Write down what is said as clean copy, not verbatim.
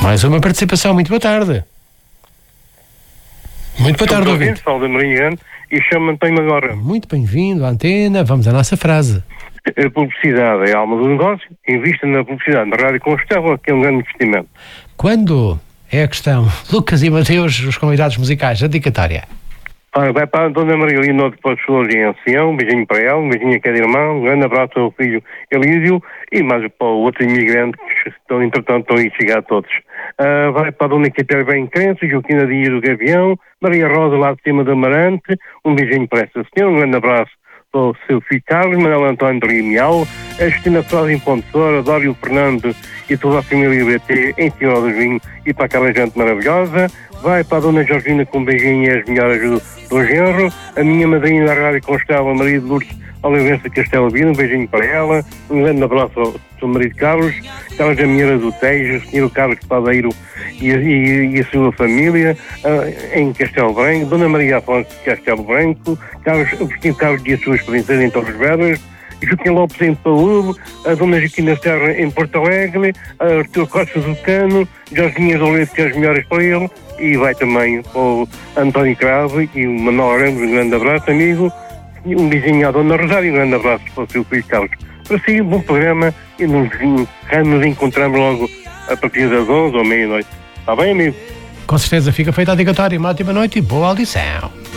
Mais uma participação. Muito boa tarde. Muito boa tarde, ouvinte. Sou da Marinha e chamo-me António agora. Muito bem-vindo à antena. Vamos à nossa frase. A publicidade é a alma do negócio. Invista na publicidade na Rádio Constela, que é um grande investimento. Quando é a questão? Lucas e Mateus, os convidados musicais, a dedicatória. Vai para a Dona Maria Leonor de Pastor em Ancião, um beijinho para ela, um beijinho a cada irmão, um grande abraço ao filho Elísio e mais para o outro imigrante que estão, entretanto, estão a chegar todos. Vai para a Dona Quitéria Bem Crença, Joaquina Dias do Gavião, Maria Rosa lá de cima do Amarante, um beijinho para esta senhora, um grande abraço para o seu filho Carlos, Manuel António de Rio Mial, a Justina Frade em Ponte Sora, Dório Fernando e toda a família BT em Senhora dos Vinhos e para aquela gente maravilhosa. Vai para a Dona Georgina com um beijinho e as melhoras do genro, a minha madrinha da Rádio Constela, Maria de Lourdes Olivença Castelo Vino, um beijinho para ela, um grande abraço ao seu marido Carlos, Carlos Jaminheira do Tejo, o senhor Carlos Padeiro e a sua família em Castelo Branco, Dona Maria Afonso de Castelo Branco, Agostinho Carlos e as suas princesas em Torres Vedras, Joaquim Lopes em Paúdo, a Dona Joaquina Serra em Porto Alegre, a Artur Costa do Cano, Jorginha do Leite, que é as melhores para ele, e vai também para o António Cravo e o Manuel Ramos, um grande abraço, amigo, e um beijinho à Dona Rosário, um grande abraço para o seu filho Carlos. Para si, um bom programa e nos encontramos logo a partir das 11 ou meia-noite. Está bem, amigo? Com certeza fica feita a dedicatória. Uma ótima noite e boa audição.